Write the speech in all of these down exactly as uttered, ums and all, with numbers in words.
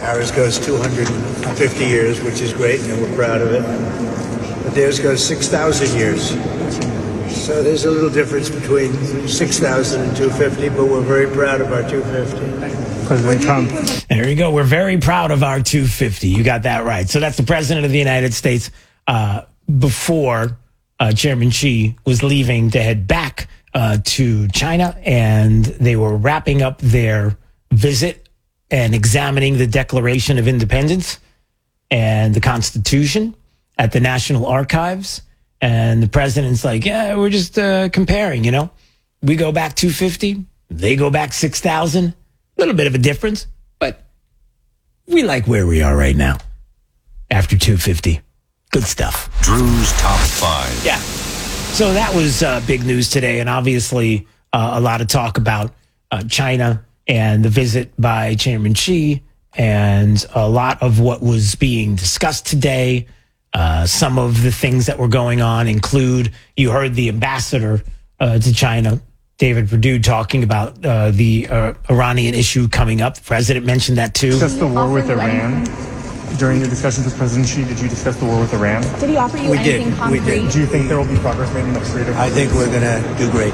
Ours goes two hundred fifty years, which is great, and we're proud of it. But theirs goes six thousand years. So there's a little difference between six thousand and two hundred fifty, but we're very proud of our two hundred fifty. President Trump. There you go. We're very proud of our two hundred fifty. You got that right. So that's the President of the United States uh, before uh, Chairman Xi was leaving to head back uh, to China, and they were wrapping up their visit and examining the Declaration of Independence and the Constitution at the National Archives. And the president's like, yeah, we're just uh, comparing, you know. We go back two hundred fifty, they go back six thousand. A little bit of a difference, but we like where we are right now after two hundred fifty. Good stuff. Drew's Top five. Yeah. So that was uh, big news today, and obviously uh, a lot of talk about uh, China and the visit by Chairman Xi, and a lot of what was being discussed today. Uh, some of the things that were going on include, you heard the ambassador uh, to China, David Perdue, talking about uh, the uh, Iranian issue coming up. The president mentioned that too. Discuss the war with Iran. During your discussions with President Xi, did you discuss the war with Iran? Did he offer you We anything did. concrete? We did. Do you think there will be progress made in the creative? I think we're going to do great.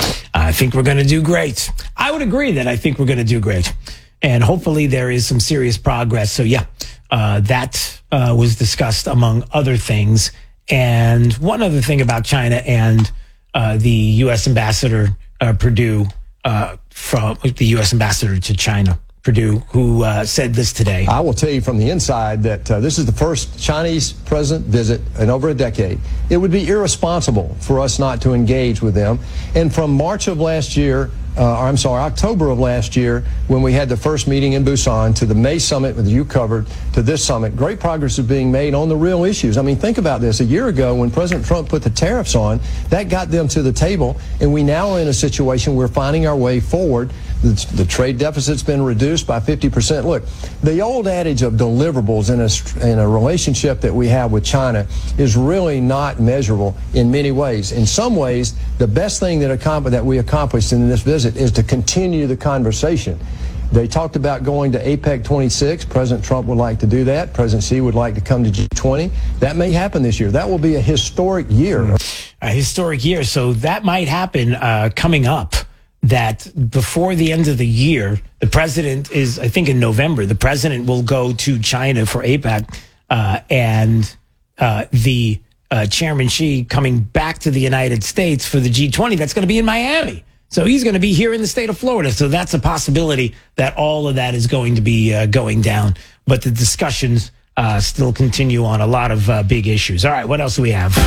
I think we're going to do great. I would agree that I think we're going to do great. And hopefully there is some serious progress. So, yeah, uh, that uh, was discussed among other things. And one other thing about China and uh, the U S ambassador, uh, Perdue, uh, from the U S ambassador to China, Perdue, who uh, said this today. I will tell you from the inside that uh, this is the first Chinese president visit in over a decade. It would be irresponsible for us not to engage with them. And from March of last year, uh, or I'm sorry, October of last year, when we had the first meeting in Busan, to the May summit that you covered, to this summit, great progress is being made on the real issues. I mean, think about this. A year ago, when President Trump put the tariffs on, that got them to the table, and we now are in a situation where we're finding our way forward. The, the trade deficit's been reduced by fifty percent. Look, the old adage of deliverables in a, in a relationship that we have with China is really not measurable in many ways. In some ways, the best thing that, that we accomplished in this visit is to continue the conversation. They talked about going to APEC twenty-six. President Trump would like to do that. President Xi would like to come to G twenty. That may happen this year. That will be a historic year. A historic year. So that might happen uh, coming up. That before the end of the year, the president is, I think in November, the president will go to China for APEC, uh, and uh, the uh, Chairman Xi coming back to the United States for the G twenty. That's going to be in Miami. So he's going to be here in the state of Florida. So that's a possibility that all of that is going to be uh, going down. But the discussions uh, still continue on a lot of uh, big issues. All right, what else do we have?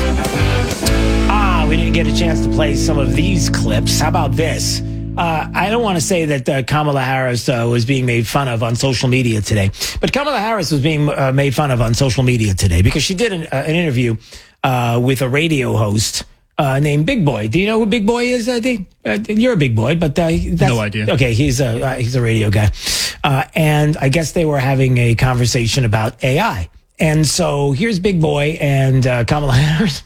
Ah, we didn't get a chance to play some of these clips. How about this? Uh, I don't want to say that uh, Kamala Harris uh, was being made fun of on social media today, but Kamala Harris was being uh, made fun of on social media today because she did an, uh, an interview uh, with a radio host uh, named Big Boy. Do you know who Big Boy is, uh, D? Uh, you're a big boy, but uh, that's, no idea. Okay, he's a uh, he's a radio guy, uh, and I guess they were having a conversation about A I. And so here's Big Boy and uh, Kamala Harris.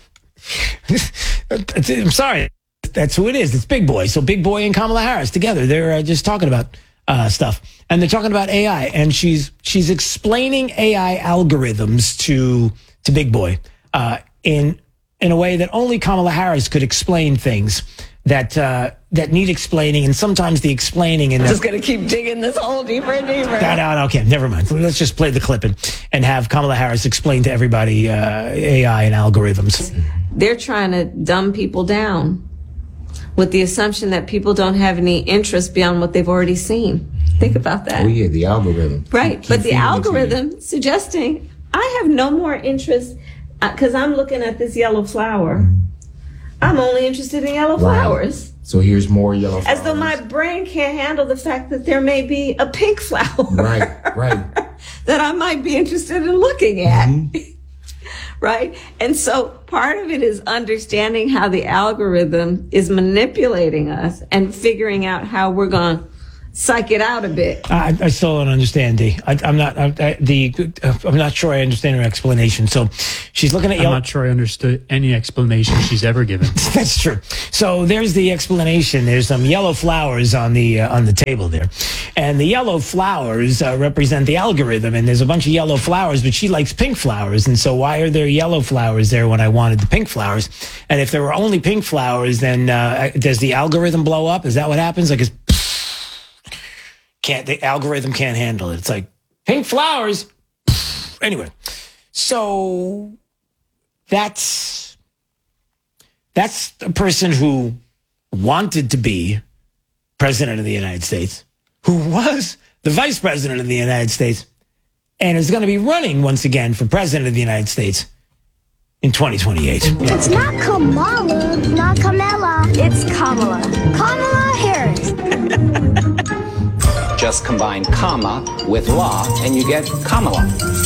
I'm sorry. That's who it is. It's Big Boy. So Big Boy and Kamala Harris together. They're uh, just talking about uh, stuff. And they're talking about A I. And she's she's explaining A I algorithms to to Big Boy uh, in in a way that only Kamala Harris could explain things that uh, that need explaining. And sometimes the explaining and I'm just going to keep digging this hole deeper and deeper. No, no, no, okay, never mind. Let's just play the clip and, and have Kamala Harris explain to everybody uh, A I and algorithms. They're trying to dumb people down with the assumption that people don't have any interest beyond what they've already seen. Think about that. Oh, yeah, the algorithm. Right, Keep but the feeding algorithm suggesting I have no more interest because uh, I'm looking at this yellow flower. Mm-hmm. I'm only interested in yellow right. flowers. So here's more yellow flowers. As though my brain can't handle the fact that there may be a pink flower. Right, right. that I might be interested in looking at. Mm-hmm. Right? And so part of it is understanding how the algorithm is manipulating us and figuring out how we're going to psych it out a bit. I, I still don't understand, Dee. I, I'm not. I, I, the I'm not sure I understand her explanation. So she's looking at. I'm yellow- not sure I understood any explanation she's ever given. That's true. So there's the explanation. There's some yellow flowers on the uh, on the table there, and the yellow flowers uh, represent the algorithm. And there's a bunch of yellow flowers, but she likes pink flowers. And so why are there yellow flowers there when I wanted the pink flowers? And if there were only pink flowers, then uh, does the algorithm blow up? Is that what happens? Like, it's, can't the algorithm can't handle it? It's like pink flowers. Anyway, so that's. That's a person who wanted to be president of the United States, who was the vice president of the United States, and is going to be running once again for president of the United States in twenty twenty-eight. It's not Kamala, not Kamala. It's Kamala. Kamala Harris. Just combine comma with la, and you get Kamala.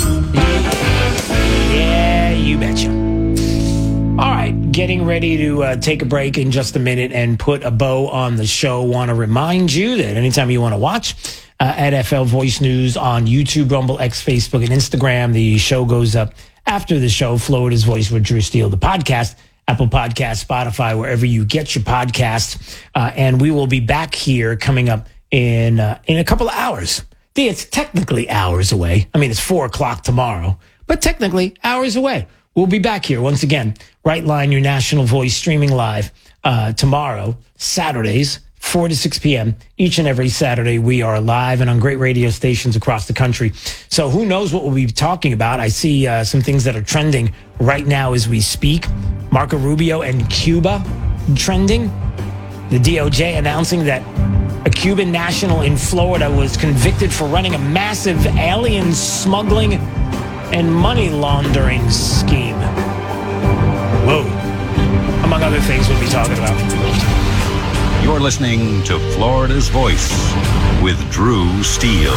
Yeah, you betcha. All right, getting ready to uh, take a break in just a minute and put a bow on the show. Want to remind you that anytime you want to watch uh, N F L Voice News on YouTube, Rumble, X, Facebook, and Instagram, the show goes up after the show. Florida's Voice with Drew Steele, the podcast, Apple Podcasts, Spotify, wherever you get your podcasts. Uh, and we will be back here coming up in uh, in a couple of hours. D, it's technically hours away. I mean, it's four o'clock tomorrow, but technically hours away. We'll be back here once again. Right Line, your national voice, streaming live uh, tomorrow, Saturdays, four to six p.m. Each and every Saturday, we are live and on great radio stations across the country. So who knows what we'll be talking about? I see uh, some things that are trending right now as we speak. Marco Rubio and Cuba trending. The D O J announcing that a Cuban national in Florida was convicted for running a massive alien smuggling and money laundering scheme. Whoa. Among other things we'll be talking about. You're listening to Florida's Voice with Drew Steele.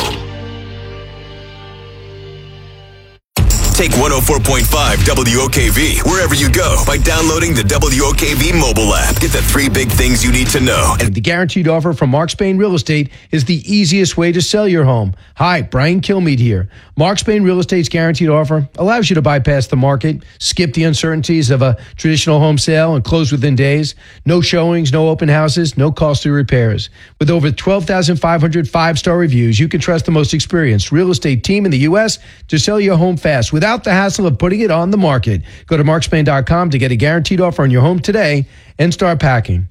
Take one oh four point five W O K V wherever you go by downloading the W O K V mobile app. Get the three big things you need to know. And the guaranteed offer from Mark Spain Real Estate is the easiest way to sell your home. Hi, Brian Kilmeade here. Mark Spain Real Estate's guaranteed offer allows you to bypass the market, skip the uncertainties of a traditional home sale, and close within days. No showings, no open houses, no costly repairs. With over twelve thousand five hundred five-star reviews, you can trust the most experienced real estate team in the U S to sell your home fast without the hassle of putting it on the market. Go to mark spain dot com to get a guaranteed offer on your home today and start packing.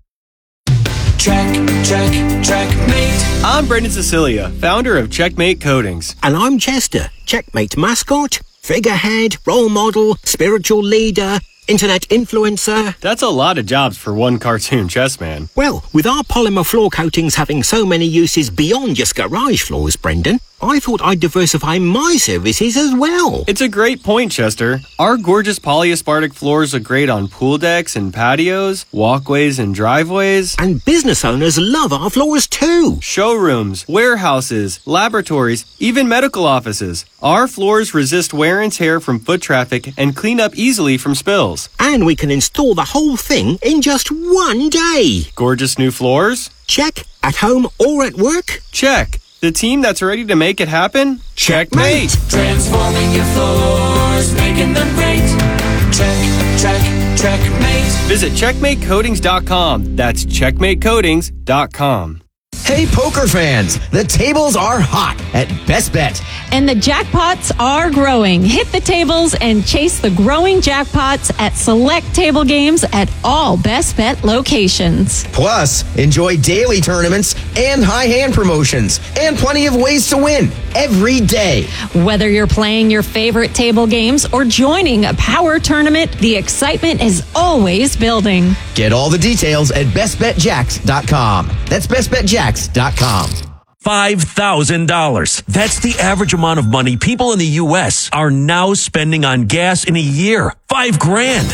Check, check, checkmate. I'm Brendan Cecilia, founder of Checkmate Coatings. And I'm Chester, Checkmate mascot, figurehead, role model, spiritual leader, internet influencer. That's a lot of jobs for one cartoon chess man. Well, with our polymer floor coatings having so many uses beyond just garage floors, Brendan, I thought I'd diversify my services as well. It's a great point, Chester. Our gorgeous polyaspartic floors are great on pool decks and patios, walkways and driveways. And business owners love our floors too. Showrooms, warehouses, laboratories, even medical offices. Our floors resist wear and tear from foot traffic and clean up easily from spills. And we can install the whole thing in just one day. Gorgeous new floors? Check. At home or at work? Check. The team that's ready to make it happen? Checkmate! Transforming your floors, making them great. Check, check, checkmate. Visit checkmate coatings dot com. That's checkmate coatings dot com. Hey, poker fans, the tables are hot at Best Bet. And the jackpots are growing. Hit the tables and chase the growing jackpots at select table games at all Best Bet locations. Plus, enjoy daily tournaments and high hand promotions and plenty of ways to win every day. Whether you're playing your favorite table games or joining a power tournament, the excitement is always building. Get all the details at best bet jacks dot com. That's best bet jacks dot com. five thousand dollars. That's the average amount of money people in the U S are now spending on gas in a year. Five grand. That's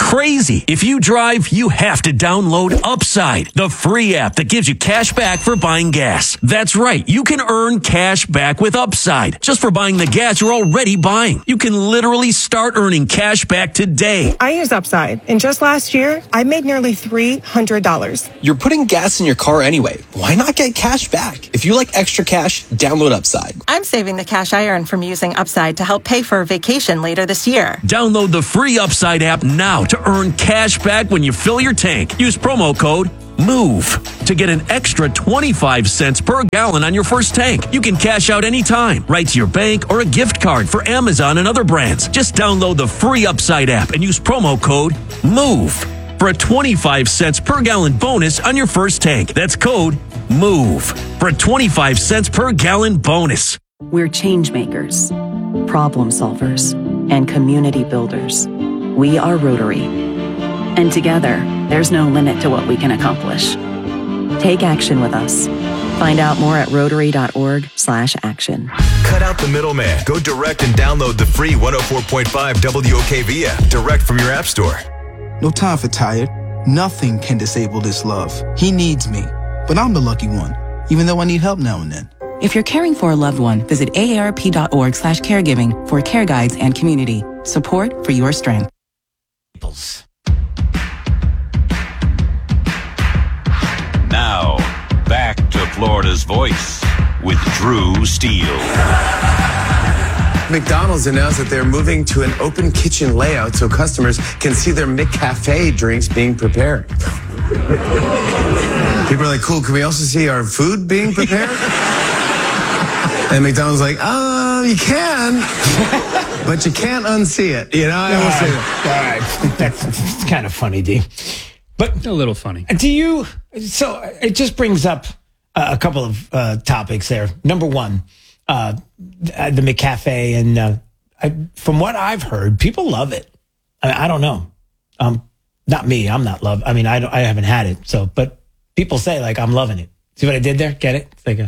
crazy. If you drive, you have to download Upside, the free app that gives you cash back for buying gas. That's right. You can earn cash back with Upside just for buying the gas you're already buying. You can literally start earning cash back today. I use Upside, and just last year, I made nearly three hundred dollars. You're putting gas in your car anyway. Why not get cash back? If you like extra cash, download Upside. I'm saving the cash I earn from using Upside to help pay for a vacation later this year. Download the free Upside app now to earn cash back when you fill your tank. Use promo code MOVE to get an extra twenty-five cents per gallon on your first tank. You can cash out anytime, right to your bank or a gift card for Amazon and other brands. Just download the free Upside app and use promo code MOVE for a twenty-five cents per gallon bonus on your first tank. That's code MOVE for a twenty-five cents per gallon bonus. We're change makers, problem solvers, and community builders. We are Rotary. And together, there's no limit to what we can accomplish. Take action with us. Find out more at rotary.org slash action. Cut out the middleman. Go direct and download the free one oh four point five W O K V app direct from your app store. No time for tired. Nothing can disable this love. He needs me, but I'm the lucky one, even though I need help now and then. If you're caring for a loved one, visit aarp.org slash caregiving for care guides and community. Support for your strength. Now, back to Florida's Voice with Drew Steele. McDonald's announced that they're moving to an open kitchen layout so customers can see their McCafe drinks being prepared. People are like, cool, can we also see our food being prepared? And McDonald's like, oh, you can, but you can't unsee it. You know, I will say that. All right. That's kind of funny, D. But a little funny. Do you? So it just brings up uh, a couple of uh, topics there. Number one, uh, the McCafe, and uh, I, from what I've heard, people love it. I, I don't know. Um, not me. I'm not love. I mean, I don't, I haven't had it. So, but people say like I'm loving it. See what I did there? Get it? It's like a.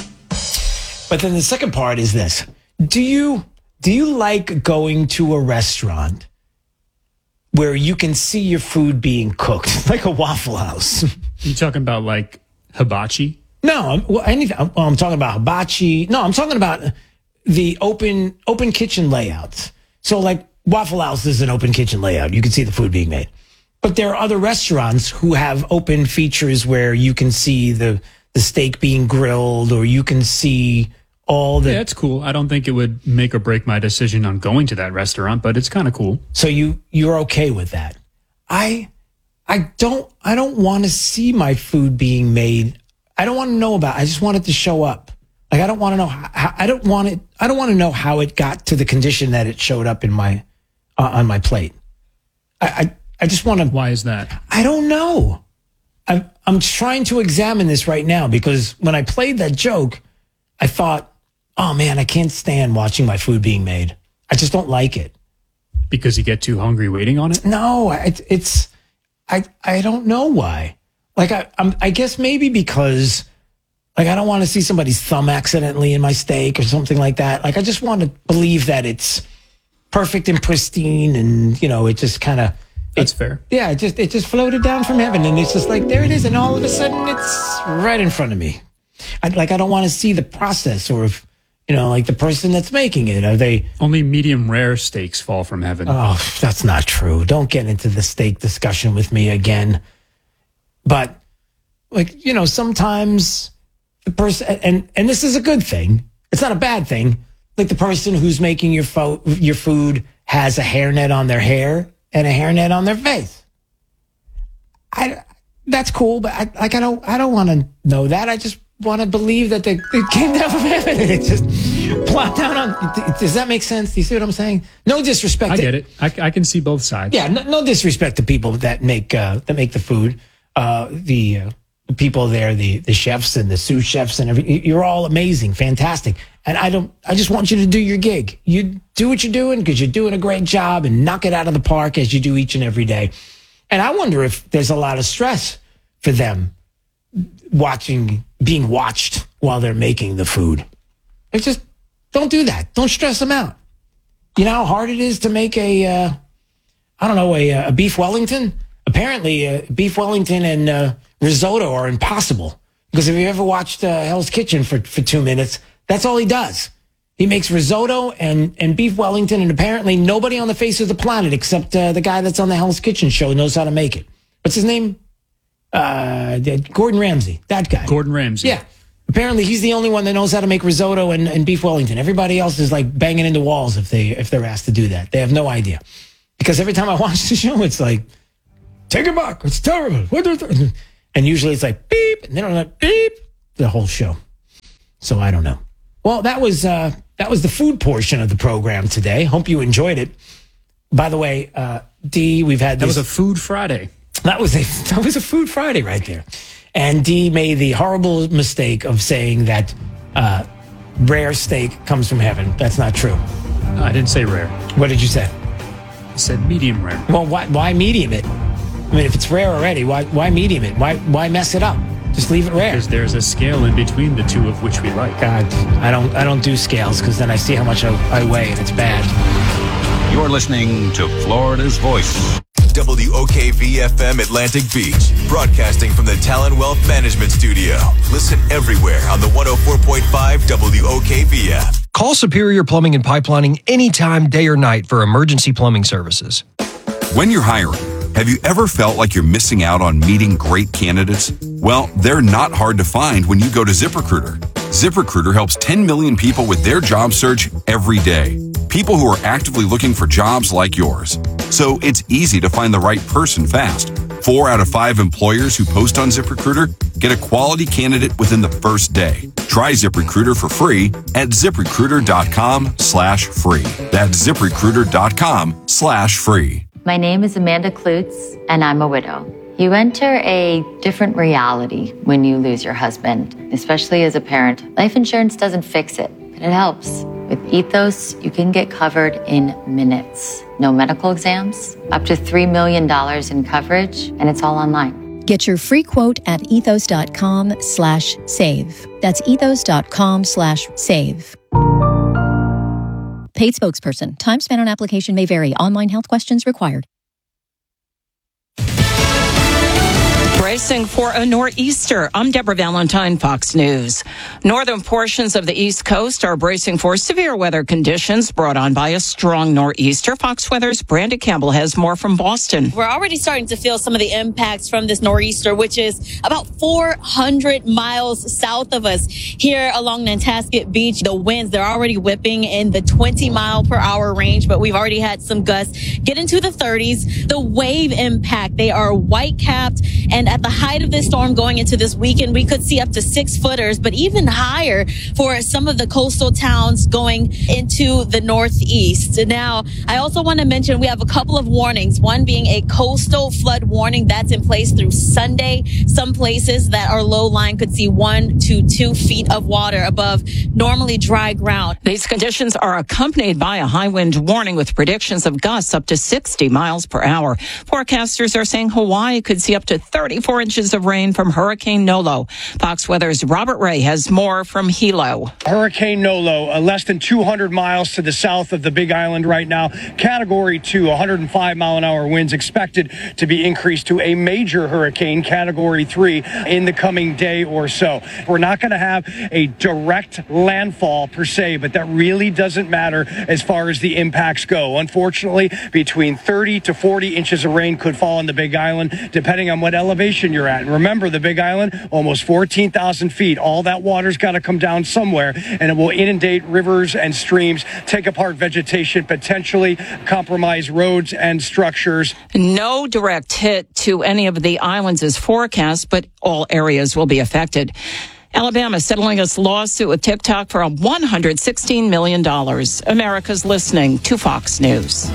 But then the second part is this: Do you do you like going to a restaurant where you can see your food being cooked, like a Waffle House? You talking about like hibachi? No, I'm, well, anything. Well, I'm talking about hibachi. No, I'm talking about the open open kitchen layouts. So, like Waffle House is an open kitchen layout. You can see the food being made. But there are other restaurants who have open features where you can see the the steak being grilled, or you can see all the. Yeah, it's cool. I don't think it would make or break my decision on going to that restaurant, but it's kind of cool. So you you're okay with that? I I don't I don't want to see my food being made. I don't want to know about it. I just want it to show up. Like I don't want to know how, I don't want it. I don't want to know how it got to the condition that it showed up in my uh, on my plate. I, I I just want to. Why is that? I don't know. I'm I'm trying to examine this right now because when I played that joke, I thought, oh man, I can't stand watching my food being made. I just don't like it. Because you get too hungry waiting on it? No, it, it's I I don't know why. Like I I'm, I guess maybe because like I don't want to see somebody's thumb accidentally in my steak or something like that. Like I just want to believe that it's perfect and pristine, and you know it just kind of. That's fair. Yeah, it just it just floated down from heaven, and it's just like there it is, and all of a sudden it's right in front of me. I like I don't want to see the process, or if you know, like the person that's making it. Are they only medium rare steaks fall from heaven? Oh, that's not true. Don't get into the steak discussion with me again. But like you know, sometimes the person, and and this is a good thing. It's not a bad thing. Like the person who's making your fo- your food has a hairnet on their hair and a hairnet on their face. I, that's cool, but I, like I don't, I don't want to know that. I just want to believe that they, it came down from heaven and it just plopped down on. Does that make sense? Do you see what I'm saying? No disrespect. I to, get it. I, I can see both sides. Yeah, no, no disrespect to people that make uh, that make the food. Uh, the, uh, the people there, the the chefs and the sous chefs and everything. You're all amazing, fantastic. And I don't. I just want you to do your gig. You do what you're doing because you're doing a great job, and knock it out of the park as you do each and every day. And I wonder if there's a lot of stress for them watching, being watched while they're making the food. It's just don't do that. Don't stress them out. You know how hard it is to make a uh, I don't know, a, a beef Wellington? Apparently, uh, beef Wellington and uh, risotto are impossible. Because if you ever watched uh, Hell's Kitchen for, for two minutes, that's all he does. He makes risotto and, and beef Wellington, and apparently nobody on the face of the planet except uh, the guy that's on the Hell's Kitchen show knows how to make it. What's his name? Uh, Gordon Ramsay. That guy. Gordon Ramsay. Yeah. Apparently he's the only one that knows how to make risotto and, and beef Wellington. Everybody else is like banging into walls if they if they're asked to do that. They have no idea. Because every time I watch the show, it's like, take it back. It's terrible. What is it? And usually it's like beep, and they don't like beep the whole show. So I don't know. Well, that was uh, that was the food portion of the program today. Hope you enjoyed it. By the way, uh, D, we've had That this, was a Food Friday. That was a that was a Food Friday right there. And D made the horrible mistake of saying that uh, rare steak comes from heaven. That's not true. I didn't say rare. What did you say? I said medium rare. Well, why why medium it? I mean, if it's rare already, why why medium it? Why why mess it up? Just leave it rare. Because there's a scale in between the two of which we like. God, I don't I don't do scales because then I see how much I, I weigh and it's bad. You're listening to Florida's Voice. W O K V F M Atlantic Beach, broadcasting from the Talon Wealth Management Studio. Listen everywhere on the one oh four point five W O K V F. Call Superior Plumbing and Pipelining anytime, day or night, for emergency plumbing services. When you're hiring, have you ever felt like you're missing out on meeting great candidates? Well, they're not hard to find when you go to ZipRecruiter. ZipRecruiter helps ten million people with their job search every day. People who are actively looking for jobs like yours. So it's easy to find the right person fast. Four out of five employers who post on ZipRecruiter get a quality candidate within the first day. Try ZipRecruiter for free at ZipRecruiter.com slash free. That's ZipRecruiter.com slash free. My name is Amanda Klutz, and I'm a widow. You enter a different reality when you lose your husband, especially as a parent. Life insurance doesn't fix it, but it helps. With Ethos, you can get covered in minutes. No medical exams, up to three million dollars in coverage, and it's all online. Get your free quote at ethos.com slash save. That's ethos.com slash save. Paid spokesperson. Time spent on application may vary. Online health questions required. Bracing for a nor'easter. I'm Deborah Valentine, Fox News. Northern portions of the East Coast are bracing for severe weather conditions brought on by a strong nor'easter. Fox Weather's Brandon Campbell has more from Boston. We're already starting to feel some of the impacts from this nor'easter, which is about four hundred miles south of us. Here along Nantasket Beach, the winds, they're already whipping in the twenty mile per hour range, but we've already had some gusts get into the thirties. The wave impact, they are white capped, and at the height of this storm going into this weekend, we could see up to six footers, but even higher for some of the coastal towns going into the northeast. Now, I also want to mention we have a couple of warnings, one being a coastal flood warning that's in place through Sunday. Some places that are low lying could see one to two feet of water above normally dry ground. These conditions are accompanied by a high wind warning with predictions of gusts up to sixty miles per hour. Forecasters are saying Hawaii could see up to thirty-four inches of rain from Hurricane Nolo. Fox Weather's Robert Ray has more from Hilo. Hurricane Nolo, uh, less than two hundred miles to the south of the Big Island right now. Category two, one hundred five mile an hour winds expected to be increased to a major hurricane, Category three, in the coming day or so. We're not going to have a direct landfall per se, but that really doesn't matter as far as the impacts go. Unfortunately, between thirty to forty inches of rain could fall on the Big Island, depending on what elevation you're at. And remember, the Big Island, almost fourteen thousand feet. All that water's got to come down somewhere, and it will inundate rivers and streams, take apart vegetation, potentially compromise roads and structures. No direct hit to any of the islands is forecast, but all areas will be affected. Alabama settling its lawsuit with TikTok for one hundred sixteen million dollars. America's listening to Fox News.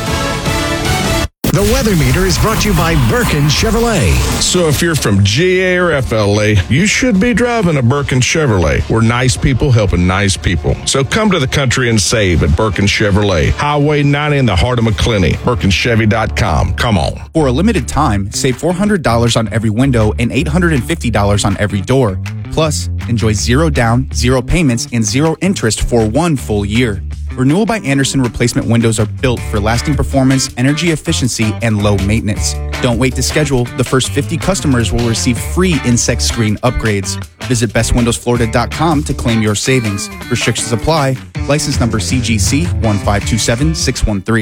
The Weather Meter is brought to you by Birkin Chevrolet. So if you're from G A or F L A, you should be driving a Birkin Chevrolet. We're nice people helping nice people. So come to the country and save at Birkin Chevrolet. Highway ninety in the heart of McClinney. Birkin Chevy dot com. Come on. For a limited time, save four hundred dollars on every window and eight hundred fifty dollars on every door. Plus, enjoy zero down, zero payments, and zero interest for one full year. Renewal by Andersen replacement windows are built for lasting performance, energy efficiency, and low maintenance. Don't wait to schedule. The first fifty customers will receive free insect screen upgrades. Visit best windows florida dot com to claim your savings. Restrictions apply. License number C G C one five two seven six one three.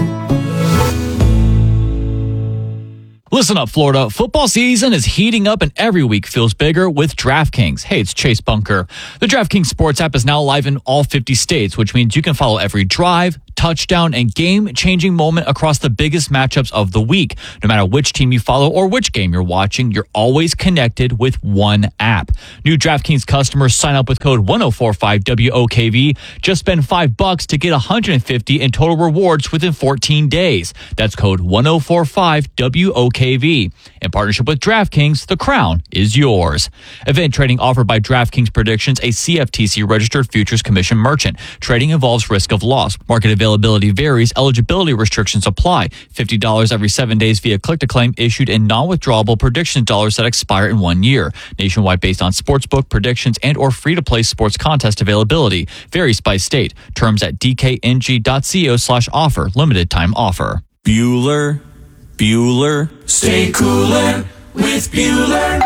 Listen up, Florida. Football season is heating up and every week feels bigger with DraftKings. Hey, it's Chase Bunker. The DraftKings Sports app is now live in all fifty states, which means you can follow every drive, touchdown, and game-changing moment across the biggest matchups of the week. No matter which team you follow or which game you're watching, you're always connected with one app. New DraftKings customers sign up with code one oh four five W O K V. Just spend five bucks to get one hundred fifty in total rewards within fourteen days. That's code one oh four five W O K V. In partnership with DraftKings, the crown is yours. Event trading offered by DraftKings Predictions, a C F T C-registered futures commission merchant. Trading involves risk of loss. Market availability varies. Eligibility restrictions apply. fifty dollars every seven days via click-to-claim issued in non-withdrawable prediction dollars that expire in one year. Nationwide based on sportsbook predictions and or free-to-play sports contest availability. Varies by state. Terms at d k n g dot co slash offer. Limited time offer. Bueller, Bueller. Stay cooler with Bueller.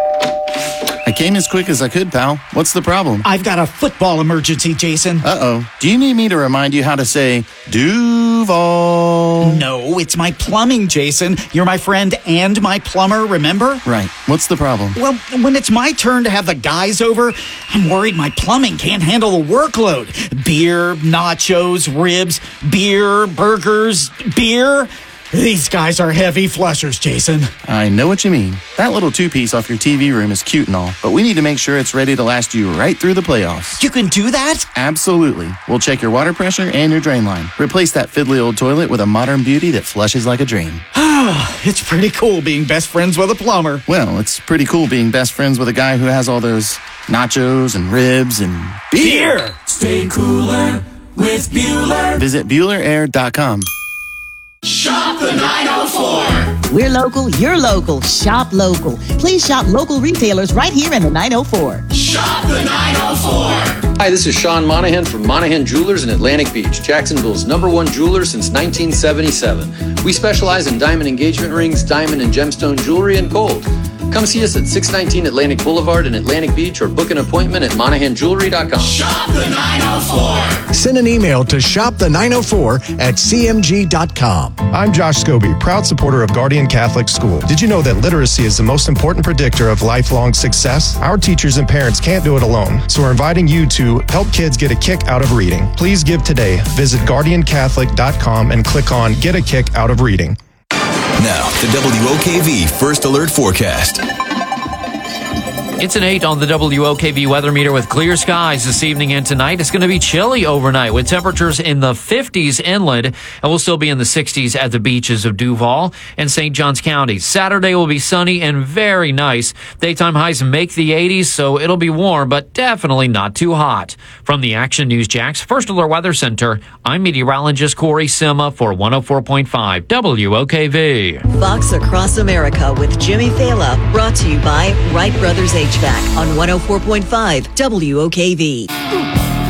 I came as quick as I could, pal. What's the problem? I've got a football emergency, Jason. Uh-oh. Do you need me to remind you how to say Duval? No, it's my plumbing, Jason. You're my friend and my plumber, remember? Right. What's the problem? Well, when it's my turn to have the guys over, I'm worried my plumbing can't handle the workload. Beer, nachos, ribs, beer, burgers, beer. These guys are heavy flushers, Jason. I know what you mean. That little two-piece off your T V room is cute and all, but we need to make sure it's ready to last you right through the playoffs. You can do that? Absolutely. We'll check your water pressure and your drain line. Replace that fiddly old toilet with a modern beauty that flushes like a dream. It's pretty cool being best friends with a plumber. Well, it's pretty cool being best friends with a guy who has all those nachos and ribs and beer. beer. Stay cooler with Bueller. Visit Bueller Air dot com. Shop the nine oh four. We're local, you're local. Shop local. Please shop local retailers right here in the nine oh four. Shop the nine oh four. Hi, this is Sean Monahan from Monahan Jewelers in Atlantic Beach, Jacksonville's number one jeweler since nineteen seventy-seven. We specialize in diamond engagement rings, diamond and gemstone jewelry, and gold. Come see us at six nineteen Atlantic Boulevard in Atlantic Beach or book an appointment at monahan jewelry dot com. Shop the nine oh four. Send an email to shop the nine oh four at c m g dot com. I'm Josh Scobie, proud supporter of Guardian Catholic School. Did you know that literacy is the most important predictor of lifelong success? Our teachers and parents can't do it alone, so we're inviting you to help kids get a kick out of reading. Please give today. Visit guardian catholic dot com and click on Get a Kick Out of Reading. Now, the W O K V First Alert Forecast. It's an eight on the W O K V weather meter with clear skies this evening and tonight. It's going to be chilly overnight with temperatures in the fifties inland, and we'll still be in the sixties at the beaches of Duval and Saint Johns County. Saturday will be sunny and very nice. Daytime highs make the eighties, so it'll be warm, but definitely not too hot. From the Action News Jax First Alert Weather Center, I'm meteorologist Corey Sima for one oh four point five W O K V. Fox Across America with Jimmy Fela, brought to you by Wright Brothers H V A C on one oh four point five W O K V.